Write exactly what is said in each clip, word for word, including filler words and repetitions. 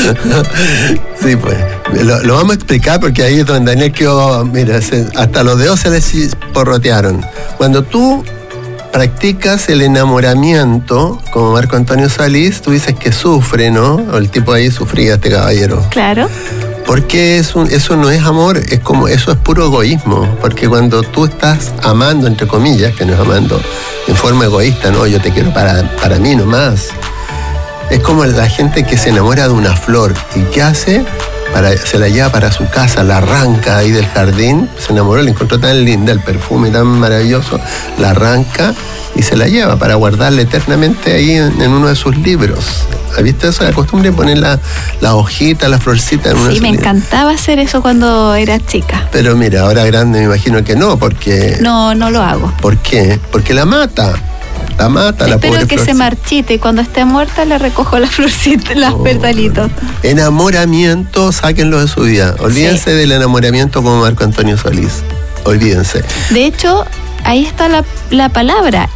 Sí, pues. Lo, lo vamos a explicar porque ahí es donde Daniel quedó, mira, se, hasta los dedos se les porrotearon. Cuando tú practicas el enamoramiento, como Marco Antonio Solís, tú dices que sufre, ¿no? O el tipo ahí sufría, este caballero. Claro. Porque es un, eso no es amor, es como, eso es puro egoísmo. Porque cuando tú estás amando, entre comillas, que no es amando en forma egoísta, ¿no? Yo te quiero para, para mí nomás. Es como la gente que se enamora de una flor. ¿Y qué hace? Para, se la lleva para su casa, la arranca ahí del jardín, se enamoró, la encontró tan linda, el perfume tan maravilloso, la arranca y se la lleva para guardarla eternamente ahí en, en uno de sus libros. ¿Has visto eso? La costumbre de poner la, la hojita, la florcita en uno de Sí, sus me libros. encantaba hacer eso cuando era chica. Pero mira, ahora grande me imagino que no, porque... No, no lo hago. ¿Por qué? Porque la mata. La mata, la pobre Espero que florcita. se marchite y cuando esté muerta le recojo las florcitas, las Oh, petalitos. Enamoramiento, sáquenlo de su vida. Olvídense Sí. del enamoramiento como Marco Antonio Solís. Olvídense. De hecho, ahí está la, la palabra,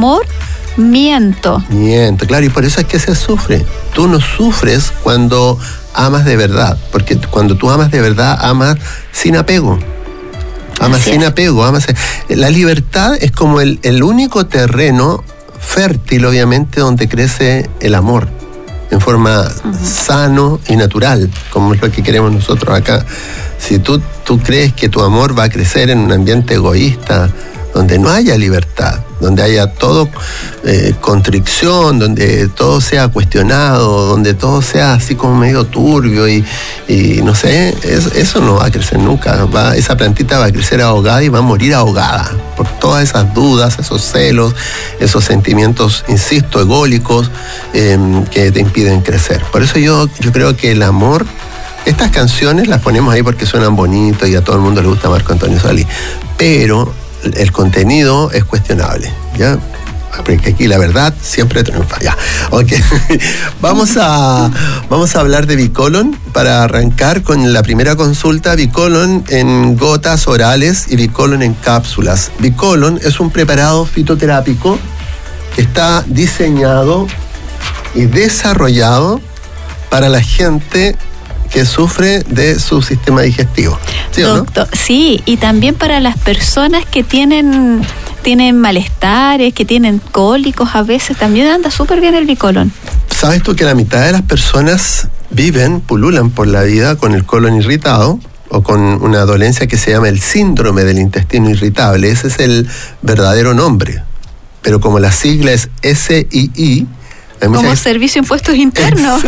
enamoramiento. Miento, claro, y por eso es que se sufre. Tú no sufres cuando amas de verdad, porque cuando tú amas de verdad, amas sin apego. Amas Así sin es. apego, amas. La libertad es como el, el único terreno fértil, obviamente, donde crece el amor en forma uh-huh. sano y natural, como es lo que queremos nosotros acá. Si tú, tú crees que tu amor va a crecer en un ambiente egoísta, donde no haya libertad, donde haya todo eh, constricción, donde todo sea cuestionado, donde todo sea así como medio turbio y, y no sé, es, eso no va a crecer nunca. Va, esa plantita va a crecer ahogada y va a morir ahogada por todas esas dudas, esos celos, esos sentimientos, insisto, ególicos eh, que te impiden crecer. Por eso yo, yo creo que el amor, estas canciones las ponemos ahí porque suenan bonitos y a todo el mundo le gusta Marco Antonio Solís, pero el contenido es cuestionable, ¿ya? Porque aquí la verdad siempre triunfa, ya. Ok. Vamos a, vamos a hablar de Bicolon para arrancar con la primera consulta. Bicolon en gotas orales y Bicolon en cápsulas. Bicolon es un preparado fitoterápico que está diseñado y desarrollado para la gente que sufre de su sistema digestivo. ¿Sí o no? Doctor, sí, y también para las personas que tienen, tienen malestares, que tienen cólicos a veces, también anda súper bien el Bicolon. ¿Sabes tú que la mitad de las personas viven, pululan por la vida con el colon irritado o con una dolencia que se llama el síndrome del intestino irritable? Ese es el verdadero nombre. Pero como la sigla es S I I, como gente... Servicio de Impuestos Internos.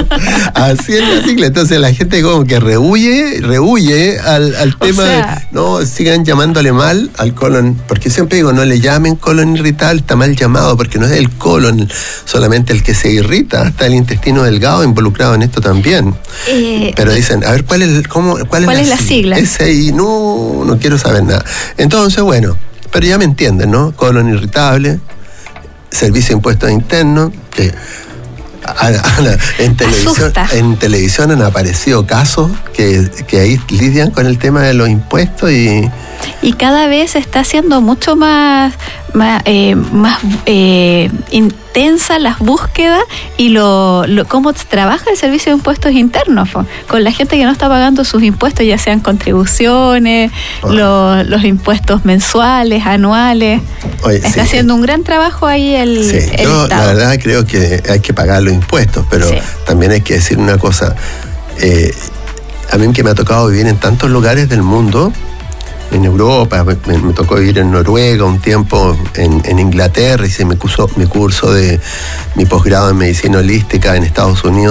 Así es la sigla. Entonces la gente como que rehuye, rehuye al, al tema, o sea, de, no, sigan llamándole mal al colon, porque siempre digo, no le llamen colon irritable, está mal llamado, porque no es el colon solamente el que se irrita, está el intestino delgado involucrado en esto también. Eh, Pero dicen, a ver, ¿cuál es, cómo, cuál es, ¿cuál la, es la sigla? Ese ahí, no, no quiero saber nada. Entonces, bueno, pero ya me entienden, ¿no? Colon irritable, Servicio de Impuestos Internos, que a, a, en, televisión, en televisión han aparecido casos que, que ahí lidian con el tema de los impuestos y... Y cada vez está siendo mucho más, más, eh, más eh, intensa las búsquedas y lo, lo cómo trabaja el Servicio de Impuestos Internos con la gente que no está pagando sus impuestos, ya sean contribuciones, oh. los, los impuestos mensuales, anuales. Oye, está sí, haciendo un gran trabajo ahí el, sí, el yo Estado. La verdad creo que hay que pagar los impuestos, pero sí. También hay que decir una cosa. Eh, a mí que me ha tocado vivir en tantos lugares del mundo, en Europa, me, me tocó vivir en Noruega un tiempo, en, en Inglaterra, hice mi curso, mi curso de mi posgrado en medicina holística en Estados Unidos.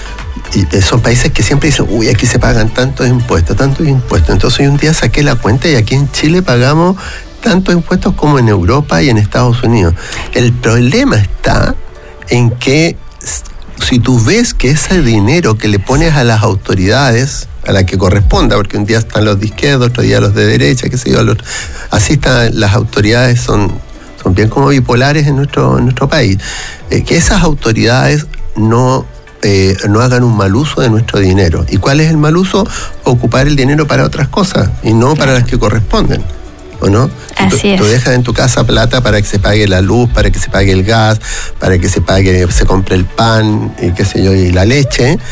Y son países que siempre dicen, uy, aquí se pagan tantos impuestos, tantos impuestos. Entonces un día saqué la cuenta y aquí en Chile pagamos tantos impuestos como en Europa y en Estados Unidos. El problema está en que si tú ves que ese dinero que le pones a las autoridades, a la que corresponda, porque un día están los de izquierda, otro día los de derecha, qué sé yo, los, así están las autoridades, son, son bien como bipolares en nuestro, en nuestro país, eh, que esas autoridades no, eh, no hagan un mal uso de nuestro dinero. ¿Y cuál es el mal uso? Ocupar el dinero para otras cosas y no para las que corresponden. ¿O no? Así tú, es. tú dejas en tu casa plata para que se pague la luz, para que se pague el gas, para que se pague, se compre el pan y qué sé yo, y la leche,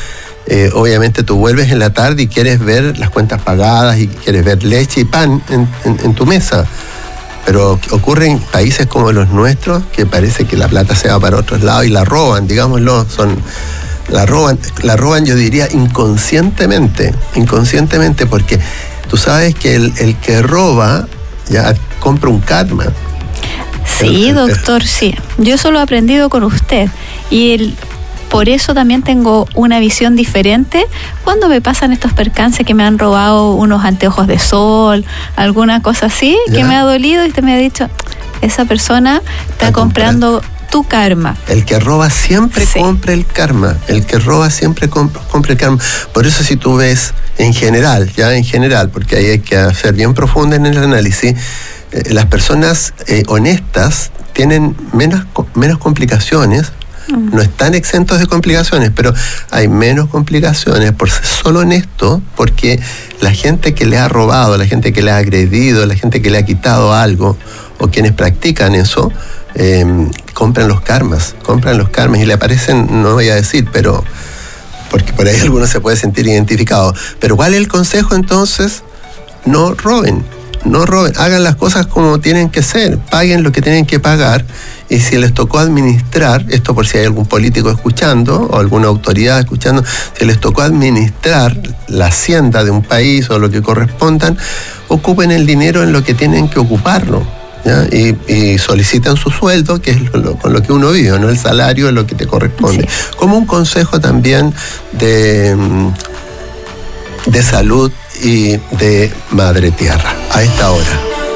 eh, obviamente tú vuelves en la tarde y quieres ver las cuentas pagadas y quieres ver leche y pan en, en, en tu mesa. Pero ocurre en países como los nuestros, que parece que la plata se va para otros lados y la roban, digámoslo, son... La roban, la roban yo diría inconscientemente, inconscientemente porque tú sabes que el, el que roba ya compra un karma. Sí, el, doctor, el, sí. Yo eso lo he aprendido con usted y el, por eso también tengo una visión diferente cuando me pasan estos percances que me han robado unos anteojos de sol, alguna cosa así, ¿ya? Que me ha dolido y usted me ha dicho, esa persona está a comprando... Comprar. Tu karma. El que roba siempre sí. compra el karma. El que roba siempre comp- compra el karma. Por eso si tú ves en general, ya en general, porque ahí hay que ser bien profunda en el análisis, eh, las personas eh, honestas tienen menos, menos complicaciones, mm. no están exentos de complicaciones, pero hay menos complicaciones por ser solo honesto, porque la gente que le ha robado, la gente que le ha agredido, la gente que le ha quitado algo, o quienes practican eso, Eh, compran los karmas, compran los karmas y le aparecen, no voy a decir, pero porque por ahí alguno se puede sentir identificado. Pero ¿cuál es el consejo entonces? No roben, no roben, hagan las cosas como tienen que ser, paguen lo que tienen que pagar y si les tocó administrar, esto por si hay algún político escuchando o alguna autoridad escuchando, si les tocó administrar la hacienda de un país o lo que correspondan, ocupen el dinero en lo que tienen que ocuparlo. ¿Ya? Y, y solicitan su sueldo, que es lo, lo, con lo que uno vive, no el salario es lo que te corresponde. Sí. Como un consejo también de, de salud y de madre tierra a esta hora.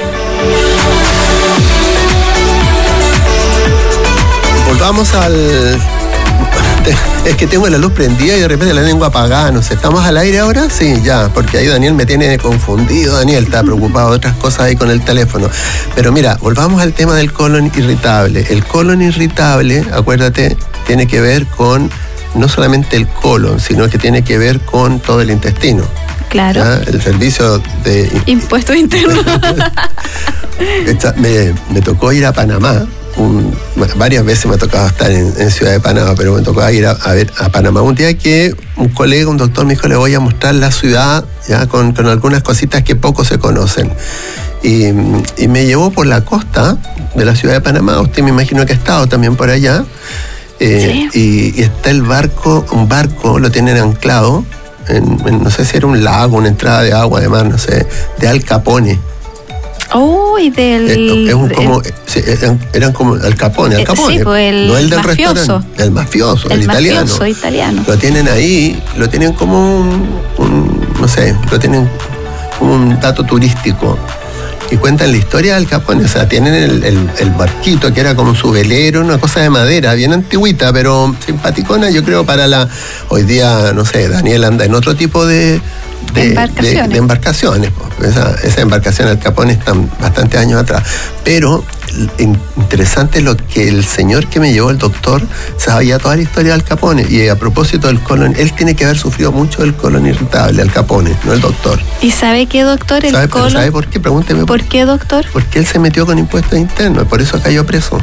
Volvamos al... Es que tengo la luz prendida y de repente la tengo apagada, no sé, ¿estamos al aire ahora? Sí, ya, porque ahí Daniel me tiene confundido, Daniel está preocupado de otras cosas ahí con el teléfono. Pero mira, volvamos al tema del colon irritable. El colon irritable, acuérdate, tiene que ver con no solamente el colon, sino que tiene que ver con todo el intestino. Claro. ¿Ya? El servicio de... Impuestos internos. me, me tocó ir a Panamá. Un, varias veces me ha tocado estar en, en Ciudad de Panamá, pero me tocó ir a, a ver a Panamá. Un día que un colega, un doctor me dijo, le voy a mostrar la ciudad ya con, con algunas cositas que poco se conocen. Y, y me llevó por la costa de la Ciudad de Panamá, usted me imagino que ha estado también por allá. Eh, sí. y, y está el barco, un barco, lo tienen anclado, en, en, no sé si era un lago, una entrada de agua, de mar, no sé, de Al Capone. Oh, y del... Es, es un como, sí, eran, eran como Al Capone, Al Capone, sí, pues el no el del mafioso. Restaurante, el mafioso, el, el italiano. mafioso italiano. Lo tienen ahí, lo tienen como un, un, no sé, lo tienen como un dato turístico. Y cuentan la historia del Capone, o sea, tienen el, el, el barquito que era como su velero, una cosa de madera, bien antigüita, pero simpaticona, yo creo, para la... Hoy día, no sé, Daniel anda en otro tipo de... De embarcaciones. De, de embarcaciones. Esa, esa embarcación Al Capone están bastantes años atrás. Pero interesante lo que el señor que me llevó, el doctor, sabía toda la historia de Al Capone. Y a propósito del colon, él tiene que haber sufrido mucho del colon irritable, Al Capone, no el doctor. ¿Y sabe qué, doctor? El ¿Sabe, colon... ¿Sabe por qué? Pregúnteme. ¿Por qué, doctor? Porque él se metió con impuestos internos, por eso cayó preso.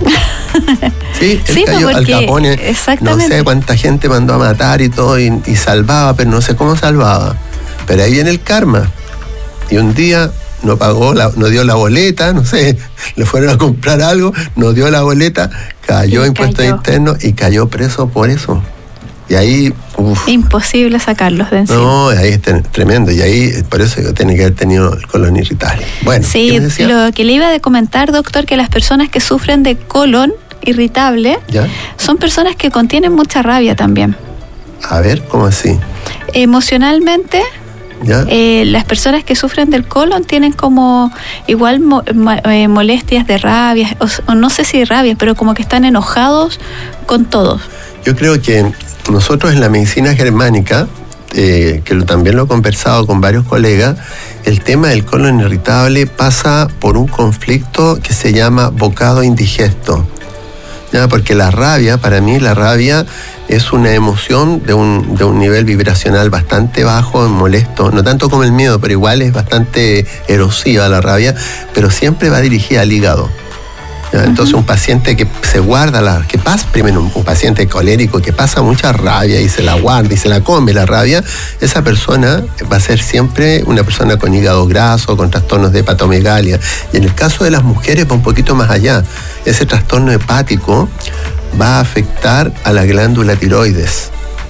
Sí, él sí, cayó porque, Al Capone. Exactamente. No sé cuánta gente mandó a matar y todo, y, y salvaba, pero no sé cómo salvaba. Pero ahí viene el karma. Y un día no pagó, la, no dio la boleta, no sé, le fueron a comprar algo, no dio la boleta, cayó impuestos internos y cayó preso por eso. Y ahí... Uf, imposible sacarlos de encima. No, ahí es tremendo. Y ahí, por eso tiene que haber tenido el colon irritable. Bueno, sí, lo que le iba a comentar, doctor, que las personas que sufren de colon irritable ¿ya? Son personas que contienen mucha rabia también. A ver, ¿cómo así? Emocionalmente... Eh, las personas que sufren del colon tienen como igual mo, mo, eh, molestias de rabia, o, o no sé si rabia, pero como que están enojados con todos. Yo creo que nosotros en la medicina germánica, eh, que lo, también lo he conversado con varios colegas, el tema del colon irritable pasa por un conflicto que se llama bocado indigesto. ¿Ya? Porque la rabia, para mí la rabia es una emoción de un, de un nivel vibracional bastante bajo, molesto, no tanto como el miedo, pero igual es bastante erosiva la rabia, pero siempre va dirigida al hígado. ¿ya? Entonces, uh-huh. un paciente que se guarda, la, que pasa, primero un, un paciente colérico que pasa mucha rabia y se la guarda y se la come la rabia, esa persona va a ser siempre una persona con hígado graso, con trastornos de hepatomegalia. Y en el caso de las mujeres va un poquito más allá. Ese trastorno hepático va a afectar a la glándula tiroides.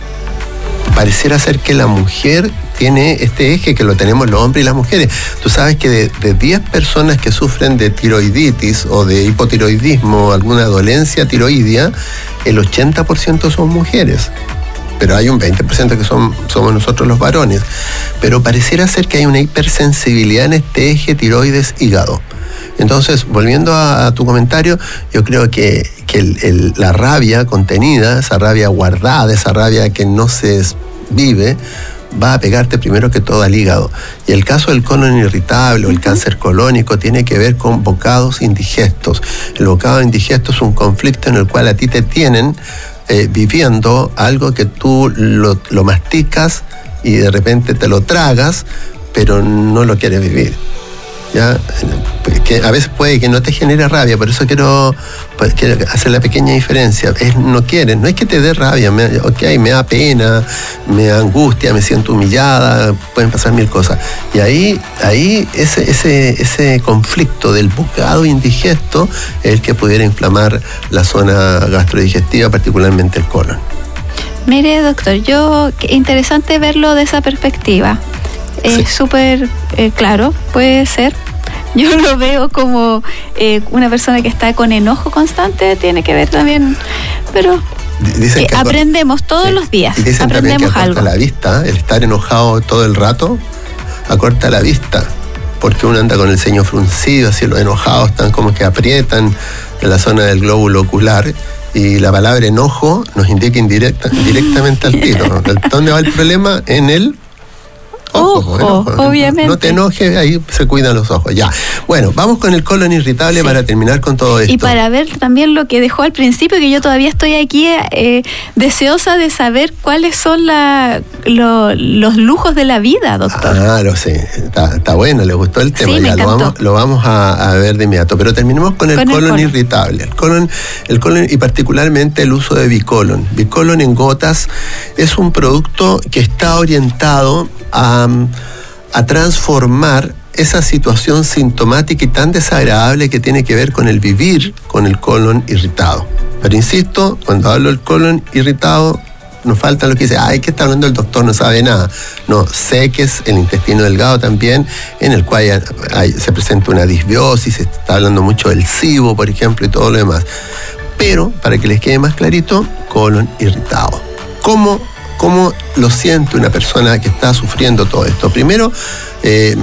Pareciera ser que la mujer tiene este eje que lo tenemos los hombres y las mujeres. Tú sabes que de, de diez personas que sufren de tiroiditis o de hipotiroidismo o alguna dolencia tiroidea, el ochenta por ciento son mujeres. Pero hay un veinte por ciento que son, somos nosotros los varones. Pero pareciera ser que hay una hipersensibilidad en este eje tiroides-hígado. Entonces, volviendo a, a tu comentario, yo creo que, que el, el, la rabia contenida, esa rabia guardada, esa rabia que no se vive, va a pegarte primero que todo al hígado. Y el caso del colon irritable o el cáncer colónico tiene que ver con bocados indigestos. El bocado indigesto es un conflicto en el cual a ti te tienen eh, viviendo algo que tú lo, lo masticas y de repente te lo tragas, pero no lo quieres vivir. ¿Ya? Que a veces puede que no te genere rabia, por eso quiero, pues, quiero hacer la pequeña diferencia. Es, no quieres, no es que te dé rabia, me, ok, me da pena, me da angustia, me siento humillada, pueden pasar mil cosas. Y ahí, ahí ese, ese, ese conflicto del bocado indigesto es el que pudiera inflamar la zona gastrodigestiva, particularmente el colon. Mire, doctor, yo, interesante verlo de esa perspectiva. Es súper eh, claro, puede ser. Yo lo veo como eh, una persona que está con enojo constante, tiene que ver también, pero eh, que aprendemos acor- todos sí. los días, y dicen aprendemos que algo. La vista, el estar enojado todo el rato, acorta la vista, porque uno anda con el ceño fruncido, así los enojados están como que aprietan en la zona del glóbulo ocular. Y la palabra enojo nos indica indirecta, directamente al tiro. ¿Dónde va el problema? En el Ojo, ojo, enojo. Obviamente. No te enojes, ahí se cuidan los ojos. Ya. Bueno, vamos con el colon irritable sí. para terminar con todo esto. Y para ver también lo que dejó al principio, que yo todavía estoy aquí eh, deseosa de saber cuáles son la, lo, los lujos de la vida, doctor. Ah, lo sé. Está, está bueno, le gustó el tema. Sí, ya lo vamos, lo vamos a, a ver de inmediato. Pero terminemos con el, con colon, el colon irritable. El colon, el colon y particularmente el uso de Bicolon. Bicolon en gotas es un producto que está orientado a a transformar esa situación sintomática y tan desagradable que tiene que ver con el vivir con el colon irritado. Pero insisto, cuando hablo del colon irritado, nos falta lo que dice, ay, ¿qué está hablando el doctor? No sabe nada. No, sé que es el intestino delgado también, en el cual hay, hay, se presenta una disbiosis, se está hablando mucho del SIBO, por ejemplo, y todo lo demás. Pero, para que les quede más clarito, colon irritado. ¿Cómo ¿Cómo lo siente una persona que está sufriendo todo esto? Primero, eh,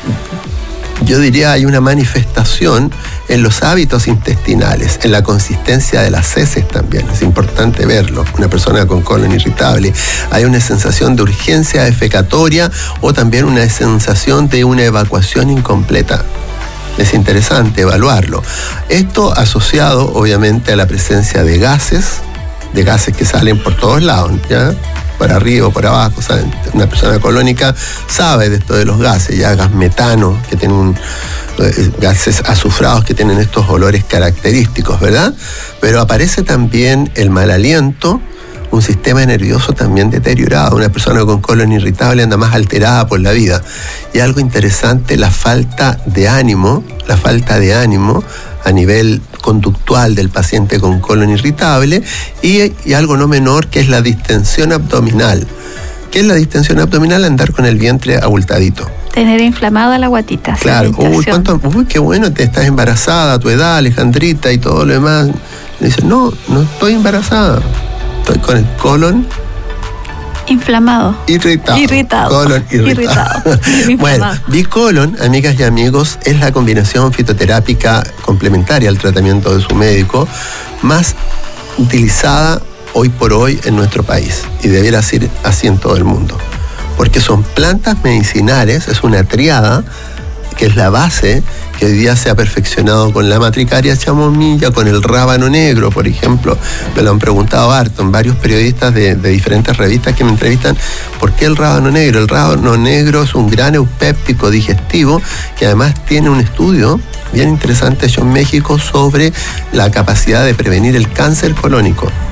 yo diría hay una manifestación en los hábitos intestinales, en la consistencia de las heces también. Es importante verlo. Una persona con colon irritable. Hay una sensación de urgencia defecatoria o también una sensación de una evacuación incompleta. Es interesante evaluarlo. Esto asociado, obviamente, a la presencia de gases, de gases que salen por todos lados, ¿ya? Por arriba o por abajo, ¿saben? Una persona colónica sabe de esto de los gases, ya gas metano, que tienen un, eh, gases azufrados que tienen estos olores característicos, ¿verdad? Pero aparece también el mal aliento, un sistema nervioso también deteriorado. Una persona con colon irritable anda más alterada por la vida. Y algo interesante, la falta de ánimo, la falta de ánimo a nivel conductual del paciente con colon irritable y, y algo no menor que es la distensión abdominal. ¿Qué es la distensión abdominal? Andar con el vientre abultadito. Tener inflamada la guatita. Claro, uy, ¿cuánto? Uy, qué bueno, te estás embarazada a tu edad, Alejandrita, y todo lo demás. Le dicen, no, no estoy embarazada, estoy con el colon inflamado. Irritado. Irritado. Colon irritado. irritado. Bueno, Bicolon, amigas y amigos, es la combinación fitoterápica complementaria al tratamiento de su médico más utilizada hoy por hoy en nuestro país y debiera ser así en todo el mundo. Porque son plantas medicinales, es una triada que es la base que hoy día se ha perfeccionado con la matricaria chamomilla, con el rábano negro, por ejemplo. Me lo han preguntado harto en varios periodistas de, de diferentes revistas que me entrevistan. ¿Por qué el rábano negro? El rábano negro es un gran eupéptico digestivo que además tiene un estudio bien interesante hecho en México sobre la capacidad de prevenir el cáncer colónico.